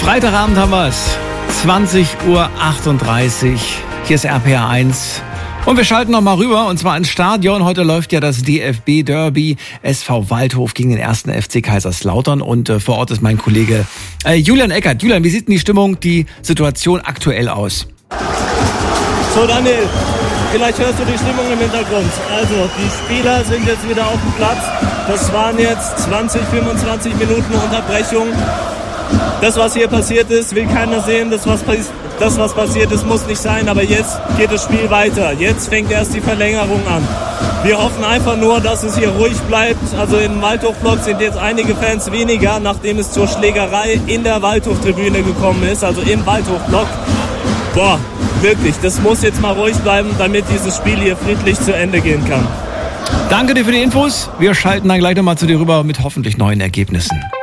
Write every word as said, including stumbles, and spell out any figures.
Freitagabend haben wir es. zwanzig Uhr achtunddreißig. Hier ist R P R eins. Und wir schalten noch mal rüber, und zwar ins Stadion. Heute läuft ja das D F B-Derby. S V Waldhof gegen den ersten F C Kaiserslautern. Und äh, vor Ort ist mein Kollege äh, Julian Eckert. Julian, wie sieht denn die Stimmung, die Situation aktuell aus? So, Daniel, vielleicht hörst du die Stimmung im Hintergrund. Also, die Spieler sind jetzt wieder auf dem Platz. Das waren jetzt zwanzig, fünfundzwanzig Minuten Unterbrechung. Das, was hier passiert ist, will keiner sehen. Das, was passiert Das, was passiert ist, muss nicht sein, aber jetzt geht das Spiel weiter. Jetzt fängt erst die Verlängerung an. Wir hoffen einfach nur, dass es hier ruhig bleibt. Also im Waldhof-Block sind jetzt einige Fans weniger, nachdem es zur Schlägerei in der Waldhof-Tribüne gekommen ist, also im Waldhof-Block. Boah, wirklich, das muss jetzt mal ruhig bleiben, damit dieses Spiel hier friedlich zu Ende gehen kann. Danke dir für die Infos. Wir schalten dann gleich nochmal zu dir rüber mit hoffentlich neuen Ergebnissen.